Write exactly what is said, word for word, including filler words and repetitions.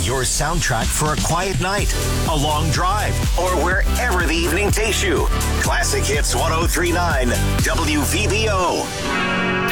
Your soundtrack for a quiet night, a long drive, or wherever the evening takes you. Classic Hits one oh three point nine W V B O.